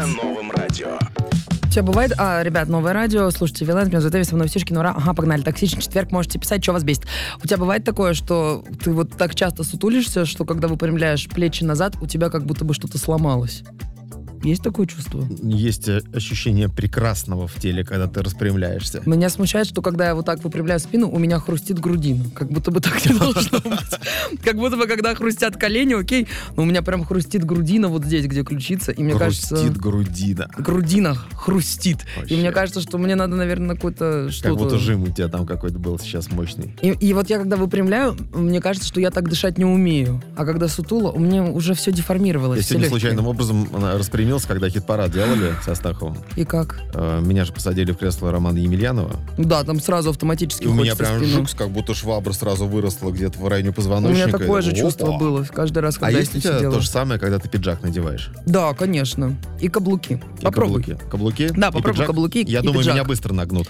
на новом радио. У тебя бывает... ребят, новое радио, слушайте, Виланс, меня зовут Эвис, со мной Птишкин, ура. Ага, погнали, токсичный четверг, можете писать, что вас бесит. У тебя бывает такое, что ты вот так часто сутулишься, что когда выпрямляешь плечи назад, у тебя как будто бы что-то сломалось? Есть такое чувство? Есть ощущение прекрасного в теле, когда ты распрямляешься. Меня смущает, что когда я вот так выпрямляю спину, у меня хрустит грудина. Как будто бы так не должно быть. Как будто бы, когда хрустят колени, окей, но у меня прям хрустит грудина вот здесь, где ключица. И мне кажется... Хрустит грудина. Грудина хрустит. Вообще. И мне кажется, что мне надо, наверное, на какой-то что-то... Как будто жим у тебя там какой-то был сейчас мощный. И вот я когда выпрямляю, мне кажется, что я так дышать не умею. А когда сутула, у меня уже все деформировалось. Я все сегодня легкие. случайным образом распрямился, когда хит-парад делали со Астаховым. И как? Меня же посадили в кресло Романа Емельянова. Да, там сразу автоматически И у меня хочется прям спину. жукс, как будто швабра сразу выросла где-то в районе У позвоночника. меня такое же Опа. чувство было каждый раз, А когда я есть с у ним тебя сидела. то же самое, когда ты пиджак надеваешь? Да, конечно. И каблуки. И Попробуй. Каблуки? Да, И попробуй пиджак? каблуки Я и думаю, пиджак. меня быстро нагнут.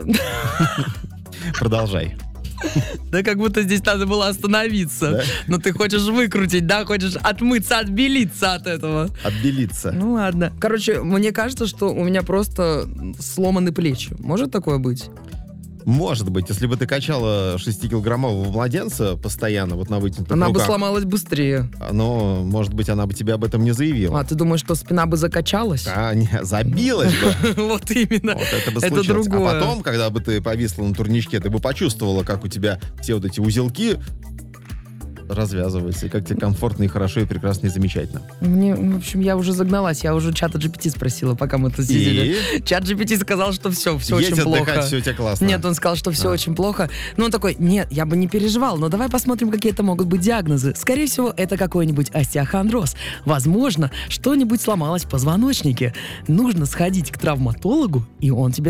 Продолжай. Да как будто здесь надо было остановиться. Да? Но ты хочешь выкрутить, да? Хочешь отмыться, отбелиться от этого. Отбелиться. Ну ладно. Короче, мне кажется, что у меня просто сломаны плечи. Может такое быть? Может быть, если бы ты качала 6-килограммового младенца постоянно, вот на вытянутых Она бы руках, сломалась быстрее. но, может быть, она бы тебе об этом не заявила. А ты думаешь, что спина бы закачалась? А, не, забилась бы. Вот именно. Вот это бы Это случилось. другое. А потом, когда бы ты повисла на турничке, ты бы почувствовала, как у тебя все вот эти узелки развязываются, и как тебе комфортно и хорошо, и прекрасно, и замечательно. Мне, в общем, я уже загналась. Я уже чата GPT спросила, пока мы тут сидели. Чат GPT сказал, что все Едь очень плохо. отдыхать, все у тебя классно. Нет, он сказал, что все очень плохо. Но он такой, нет, я бы не переживал, но давай посмотрим, какие это могут быть диагнозы. Скорее всего, это какой-нибудь остеохондроз. Возможно, что-нибудь сломалось в позвоночнике. Нужно сходить к травматологу, и он тебе